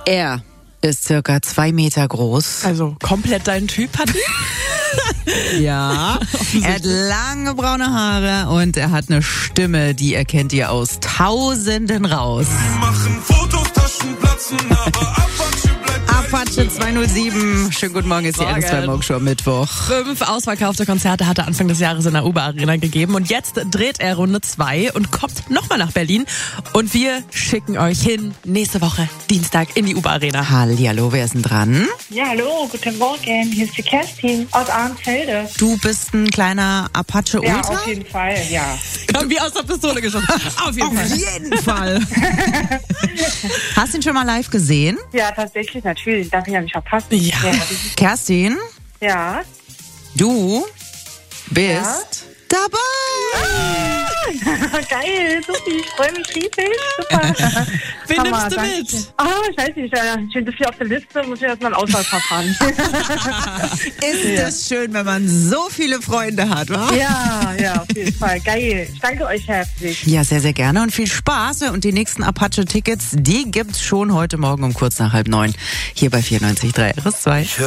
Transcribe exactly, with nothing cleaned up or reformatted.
Er ist circa zwei Meter groß. Also komplett dein Typ, Patti? Ja. Er hat lange braune Haare und er hat eine Stimme, die erkennt ihr aus Tausenden raus. Wir machen Fotos, Taschen platzen, aber Apache bleibt Apache zweihundertsieben. Schönen guten Morgen, ist die R S zwei Morgenshow am Mittwoch. Fünf ausverkaufte Konzerte hat er Anfang des Jahres in der U B A Arena gegeben und jetzt dreht er Runde zwei und kommt nochmal nach Berlin und wir schicken euch hin nächste Woche Dienstag in die U B A Arena. Hallihallo, wer ist denn dran? Ja, hallo, guten Morgen. Hier ist die Kerstin aus Arnsfelde. Du bist ein kleiner Apache Ultra? Ja, auf jeden Fall, ja. Kam wie aus der Pistole geschossen. Auf jeden Fall. Auf jeden Fall. Hast du ihn schon mal live gesehen? Ja, tatsächlich, natürlich. Darf ich ja nicht verpassen. Ja. Kerstin, Ja. du bist Ja? dabei. Geil, Sophie, ich freue mich riesig. Super. Wen Hammer, nimmst du danke. mit? Ah, ich weiß nicht, ich bin so viel auf der Liste, muss ich erstmal ein Auswahlverfahren. Ist das schön, wenn man so viele Freunde hat, wa? Ja, ja, auf jeden Fall. Geil. Ich danke euch herzlich. Ja, sehr, sehr gerne und viel Spaß. Und die nächsten Apache-Tickets, die gibt's schon heute Morgen um kurz nach halb neun hier bei vierundneunzig Komma drei R S zwei.